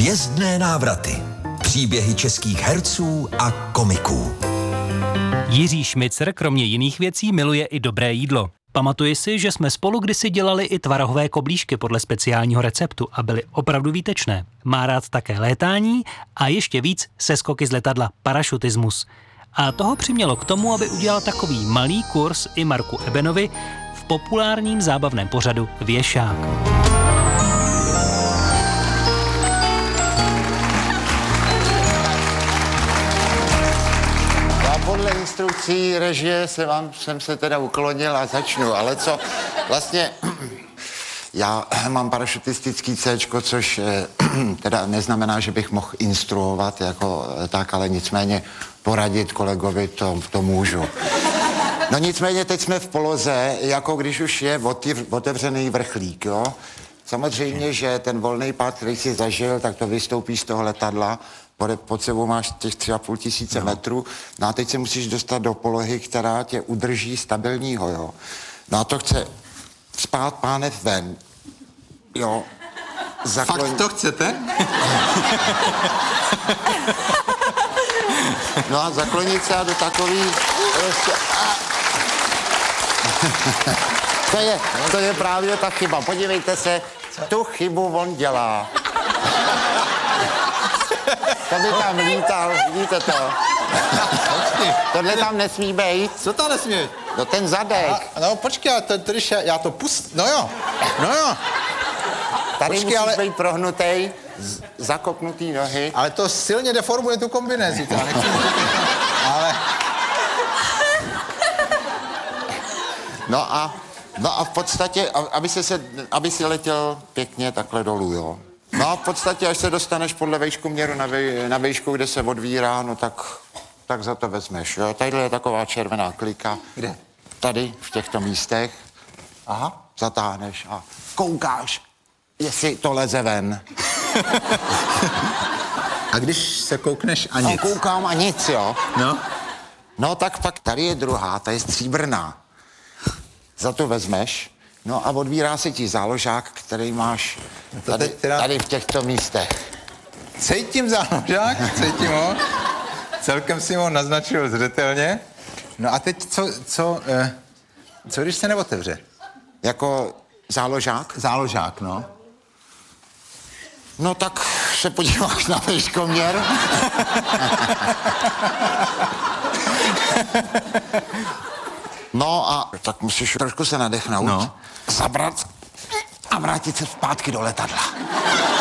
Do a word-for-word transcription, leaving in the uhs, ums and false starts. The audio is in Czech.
Hvězdné návraty. Příběhy českých herců a komiků. Jiří Šmicr kromě jiných věcí miluje i dobré jídlo. Pamatuji si, že jsme spolu kdysi dělali i tvarohové koblížky podle speciálního receptu a byly opravdu výtečné. Má rád také létání a ještě víc seskoky z letadla, parašutismus. A toho přimělo k tomu, aby udělal takový malý kurz i Marku Ebenovi v populárním zábavném pořadu Věšák. Podle instrukcí režie se vám, jsem se teda uklonil a začnu, ale co vlastně, já mám parašutistický céčko, což teda neznamená, že bych mohl instruovat jako tak, ale nicméně poradit kolegovi to, to můžu. No nicméně teď jsme v poloze, jako když už je otevřený vrchlík, jo. Samozřejmě, že ten volný pád, který jsi zažil, tak to vystoupí z toho letadla, pod sebou máš těch tři a půl tisíce no. metrů, no a teď se musíš dostat do polohy, která tě udrží stabilního, jo. No a to chce spát pánev ven, jo. Zakloň... Fakt to chcete? No a zaklonit se a do takový... to, je, to je právě ta chyba, podívejte se, tu chybu on dělá. To by tam lítal, vidíte to? Tohle tam nesmí být. Co tam nesmí být? No ten zadek. A, no počkej, to, to, když já, já to pust... No jo, no jo. Tady počkej, musíš ale... být prohnutej, z, zakopnutý nohy. Ale to silně deformuje tu kombinézi, to nechci... ale... No a, no a v podstatě, aby, se se, aby si letěl pěkně takhle dolů, jo. No a v podstatě, až se dostaneš podle vejškoměru na, vej, na vejšku, kde se odvírá, no tak, tak za to vezmeš, jo. Tadyhle je taková červená klika. Kde? Tady, v těchto místech. Aha. Zatáhneš a koukáš, jestli to leze ven. A když se koukneš a nic? A koukám a nic, jo. No? No tak pak tady je druhá, ta je stříbrná. Za to vezmeš. No a odvírá se ti záložák, který máš tady, teda... tady v těchto místech. Cítím záložák, cítím ho. Celkem si ho naznačil zřetelně. No a teď co, co, eh, co když se neotevře? Jako záložák? Záložák, no. No tak se podíváš na vejškoměr. No a tak musíš trošku se nadechnout, no. Zabrat a vrátit se zpátky do letadla.